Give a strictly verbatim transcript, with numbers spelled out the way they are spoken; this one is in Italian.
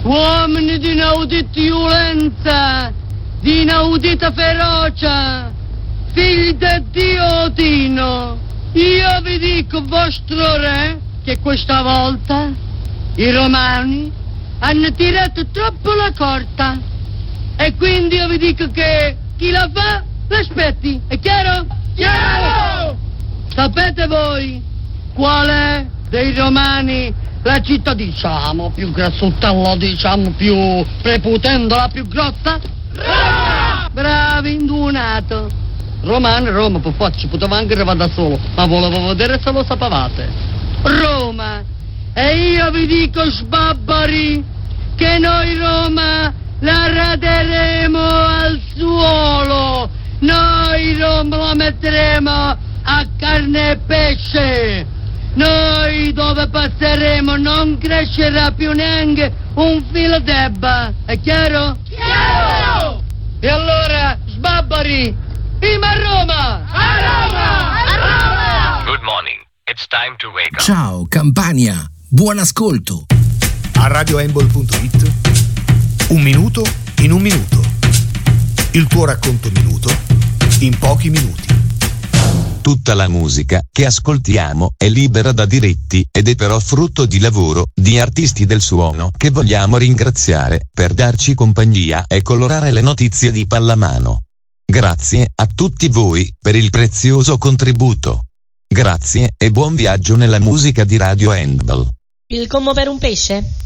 Uomini di inaudita violenza, di inaudita ferocia, figli di Dio Odino, io vi dico, vostro re, che questa volta i romani hanno tirato troppo la corda e quindi io vi dico che chi la fa l'aspetti, è chiaro? Chiaro! Sapete voi qual è dei romani la città, diciamo, più grassottella, diciamo, più prepotente, la più grossa? Roma! Bravi, indunato. Romano, Roma, per forza, ci poteva anche arrivare da solo, ma volevo vedere se lo sapevate. Roma. E io vi dico, sbabbari, che noi Roma la raderemo al suolo. Noi Roma la metteremo a carne e pesce. Noi dove passeremo non crescerà più neanche un filo d'erba. È chiaro? Chiaro! E allora, sbabbari, prima a Roma! A Roma! A Roma! Good morning. It's time to wake up. Ciao Campania, buon ascolto. A radio embol punto it un minuto in un minuto. Il tuo racconto minuto in pochi minuti. Tutta la musica che ascoltiamo è libera da diritti ed è però frutto di lavoro di artisti del suono che vogliamo ringraziare per darci compagnia e colorare le notizie di pallamano. Grazie a tutti voi per il prezioso contributo. Grazie e buon viaggio nella musica di Radio Embol. Il commo per un pesce?